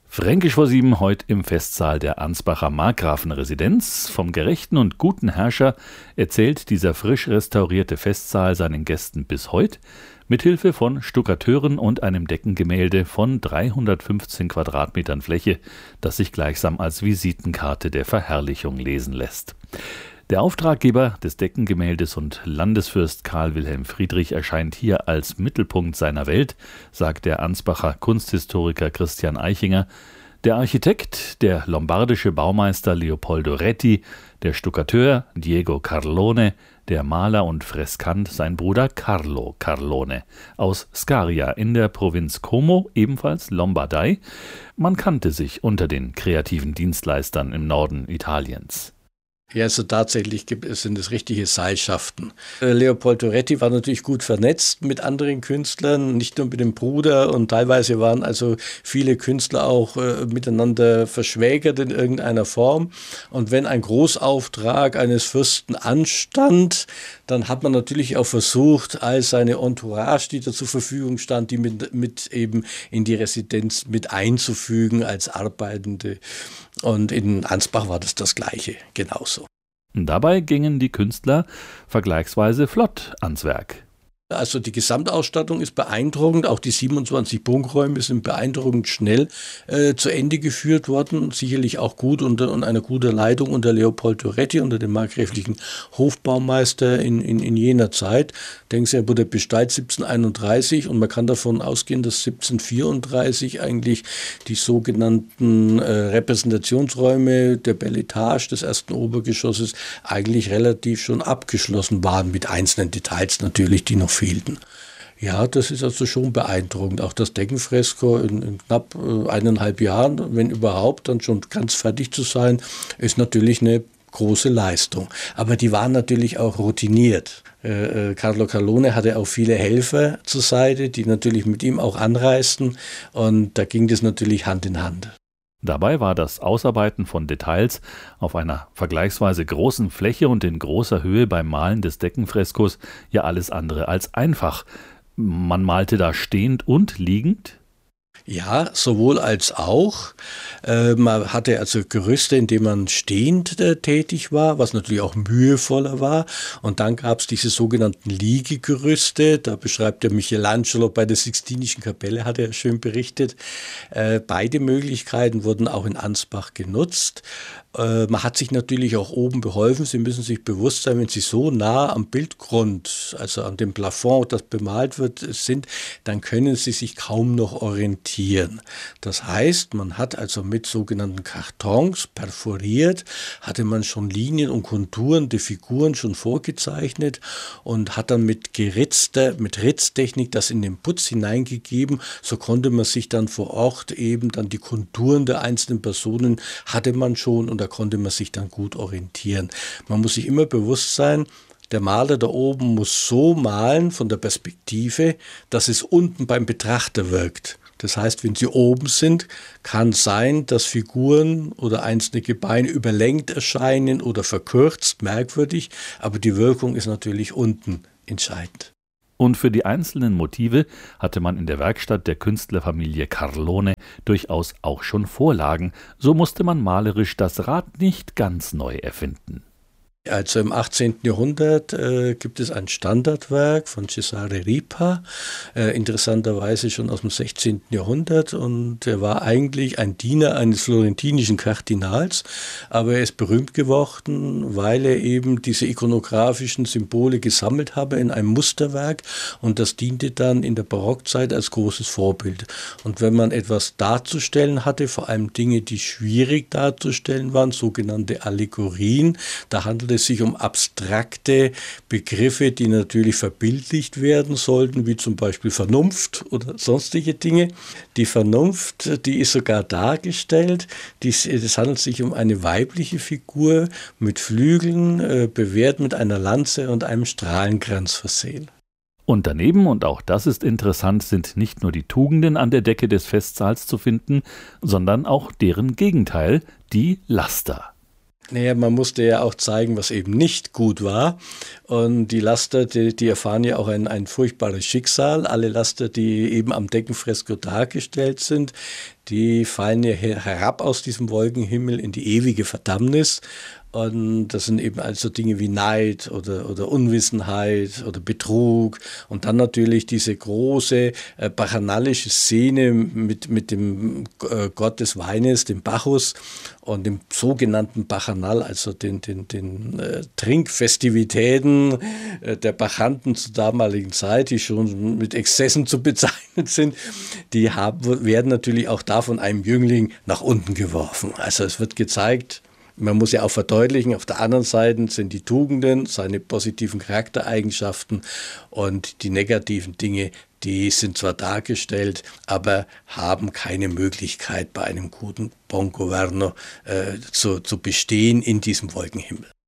Fränkisch vor 7 heute im Festsaal der Ansbacher Markgrafenresidenz. Vom gerechten und guten Herrscher erzählt dieser frisch restaurierte Festsaal seinen Gästen bis heute, mithilfe von Stuckateuren und einem Deckengemälde von 315 Quadratmetern Fläche, das sich gleichsam als Visitenkarte der Verherrlichung lesen lässt. Der Auftraggeber des Deckengemäldes und Landesfürst Karl Wilhelm Friedrich erscheint hier als Mittelpunkt seiner Welt, sagt der Ansbacher Kunsthistoriker Christian Eichinger. Der Architekt, der lombardische Baumeister Leopoldo Retti, der Stuckateur Diego Carlone, der Maler und Freskant sein Bruder Carlo Carlone aus Scaria in der Provinz Como, ebenfalls Lombardei. Man kannte sich unter den kreativen Dienstleistern im Norden Italiens. Ja, also tatsächlich sind es richtige Seilschaften. Leopoldo Retti war natürlich gut vernetzt mit anderen Künstlern, nicht nur mit dem Bruder, und teilweise waren also viele Künstler auch miteinander verschwägert in irgendeiner Form. Und wenn ein Großauftrag eines Fürsten anstand, dann hat man natürlich auch versucht, all seine Entourage, die da zur Verfügung stand, die mit eben in die Residenz mit einzufügen als Arbeitende. Und in Ansbach war das Gleiche, genauso. Dabei gingen die Künstler vergleichsweise flott ans Werk. Also die Gesamtausstattung ist beeindruckend, auch die 27 Prunkräume sind beeindruckend schnell zu Ende geführt worden, sicherlich auch gut unter einer guten Leitung unter Leopoldo Retti, unter dem markgräflichen Hofbaumeister in jener Zeit. Denken Sie, er wurde bestellt 1731 und man kann davon ausgehen, dass 1734 eigentlich die sogenannten Repräsentationsräume der Belle Etage des ersten Obergeschosses eigentlich relativ schon abgeschlossen waren, mit einzelnen Details natürlich, die noch fehlten. Ja, das ist also schon beeindruckend. Auch das Deckenfresko in knapp 1,5 Jahren, wenn überhaupt, dann schon ganz fertig zu sein, ist natürlich eine große Leistung. Aber die waren natürlich auch routiniert. Carlo Carlone hatte auch viele Helfer zur Seite, die natürlich mit ihm auch anreisten, und da ging das natürlich Hand in Hand. Dabei war das Ausarbeiten von Details auf einer vergleichsweise großen Fläche und in großer Höhe beim Malen des Deckenfreskos ja alles andere als einfach. Man malte da stehend und liegend? Ja, sowohl als auch. Man hatte also Gerüste, in denen man stehend tätig war, was natürlich auch mühevoller war. Und dann gab es diese sogenannten Liegegerüste. Da beschreibt der Michelangelo bei der Sixtinischen Kapelle, hat er schön berichtet. Beide Möglichkeiten wurden auch in Ansbach genutzt. Man hat sich natürlich auch oben beholfen. Sie müssen sich bewusst sein, wenn Sie so nah am Bildgrund, also an dem Plafond, das bemalt wird, sind, dann können Sie sich kaum noch orientieren. Das heißt, man hat also mit sogenannten Kartons perforiert, hatte man schon Linien und Konturen der Figuren schon vorgezeichnet und hat dann mit Ritztechnik das in den Putz hineingegeben. So konnte man sich dann vor Ort eben dann die Konturen der einzelnen Personen hatte man schon, und da konnte man sich dann gut orientieren. Man muss sich immer bewusst sein, der Maler da oben muss so malen von der Perspektive, dass es unten beim Betrachter wirkt. Das heißt, wenn Sie oben sind, kann sein, dass Figuren oder einzelne Gebeine überlängt erscheinen oder verkürzt, merkwürdig, aber die Wirkung ist natürlich unten entscheidend. Und für die einzelnen Motive hatte man in der Werkstatt der Künstlerfamilie Carlone durchaus auch schon Vorlagen. So musste man malerisch das Rad nicht ganz neu erfinden. Also im 18. Jahrhundert gibt es ein Standardwerk von Cesare Ripa, interessanterweise schon aus dem 16. Jahrhundert, und er war eigentlich ein Diener eines florentinischen Kardinals, aber er ist berühmt geworden, weil er eben diese ikonografischen Symbole gesammelt habe in einem Musterwerk, und das diente dann in der Barockzeit als großes Vorbild. Und wenn man etwas darzustellen hatte, vor allem Dinge, die schwierig darzustellen waren, sogenannte Allegorien, da handelt es sich um abstrakte Begriffe, die natürlich verbildlicht werden sollten, wie zum Beispiel Vernunft oder sonstige Dinge. Die Vernunft, die ist sogar dargestellt. Es handelt sich um eine weibliche Figur mit Flügeln, bewehrt mit einer Lanze und einem Strahlenkranz versehen. Und daneben, und auch das ist interessant, sind nicht nur die Tugenden an der Decke des Festsaals zu finden, sondern auch deren Gegenteil, die Laster. Naja, man musste ja auch zeigen, was eben nicht gut war. Und die Laster, die erfahren ja auch ein furchtbares Schicksal. Alle Laster, die eben am Deckenfresko dargestellt sind, die fallen ja herab aus diesem Wolkenhimmel in die ewige Verdammnis. Und das sind eben also Dinge wie Neid oder Unwissenheit oder Betrug. Und dann natürlich diese große bacchanalische Szene mit dem Gott des Weines, dem Bacchus, und dem sogenannten Bacchanal, also den Trinkfestivitäten der Bacchanten zur damaligen Zeit, die schon mit Exzessen zu bezeichnen sind, werden natürlich auch da von einem Jüngling nach unten geworfen. Also es wird gezeigt, man muss ja auch verdeutlichen, auf der anderen Seite sind die Tugenden, seine positiven Charaktereigenschaften, und die negativen Dinge, die sind zwar dargestellt, aber haben keine Möglichkeit bei einem guten Bongoverno zu bestehen in diesem Wolkenhimmel.